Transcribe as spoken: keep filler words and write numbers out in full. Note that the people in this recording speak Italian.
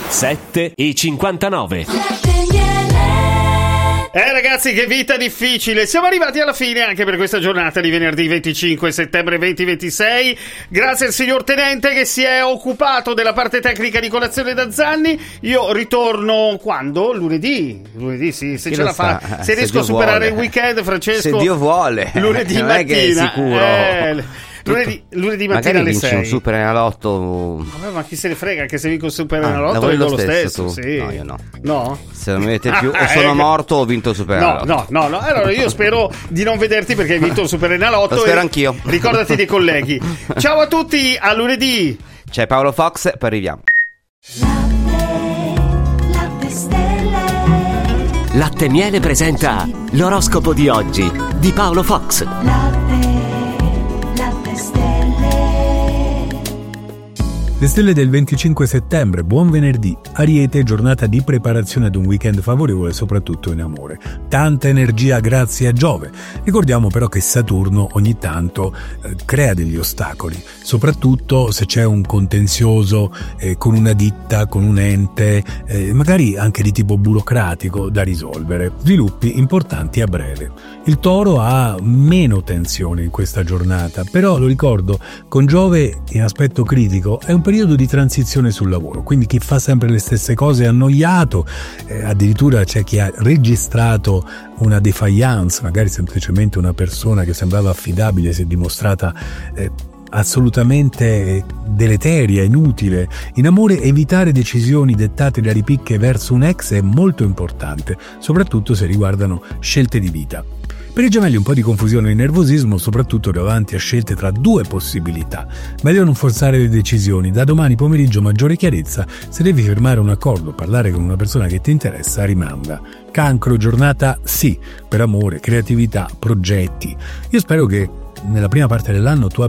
sette e cinquantanove. Eh ragazzi, che vita difficile. Siamo arrivati alla fine anche per questa giornata di venerdì venticinque settembre duemilaventisei. Grazie al signor Tenente che si è occupato della parte tecnica di Colazione da Zanni. Io ritorno quando? Lunedì. Lunedì sì, se Chi ce lo la fa. sa? Se Se riesco a Dio superare vuole. il weekend, Francesco. Se Dio vuole. Lunedì non mattina. è che è sicuro. Eh, lunedì, lunedì mattina Magari alle vinci sei. un super enalotto. Vabbè, ma chi se ne frega, anche se vinco il super Ah, enalotto la vuoi vengo lo lo stesso, stesso, tu? sì. No, io no. No? Se non mi vedete più, Ah, o sono ecco. morto o ho vinto il super No, enalotto. no, no, no. Allora io spero di non vederti perché hai vinto il super enalotto. Lo spero e anch'io. Ricordati dei colleghi. Ciao a tutti, a lunedì. C'è Paolo Fox, poi arriviamo. Latte e Miele presenta l'oroscopo di oggi di Paolo Fox. Le stelle del venticinque settembre, buon venerdì. Ariete, giornata di preparazione ad un weekend favorevole soprattutto in amore. Tanta energia grazie a Giove. Ricordiamo però che Saturno ogni tanto eh, crea degli ostacoli, soprattutto se c'è un contenzioso eh, con una ditta, con un ente, eh, magari anche di tipo burocratico da risolvere. Sviluppi importanti a breve. Il Toro ha meno tensione in questa giornata, però lo ricordo, con Giove in aspetto critico è un periodo di transizione sul lavoro, quindi chi fa sempre le stesse cose è annoiato, eh, addirittura c'è chi ha registrato una defiance, magari semplicemente una persona che sembrava affidabile si è dimostrata eh, assolutamente deleteria, inutile. In amore evitare decisioni dettate da ripicche verso un ex è molto importante, soprattutto se riguardano scelte di vita. Per i Gemelli un po' di confusione e nervosismo, soprattutto davanti a scelte tra due possibilità. Meglio non forzare le decisioni, da domani pomeriggio maggiore chiarezza, se devi firmare un accordo, parlare con una persona che ti interessa, rimanda. Cancro, giornata sì, per amore, creatività, progetti. Io spero che nella prima parte dell'anno tu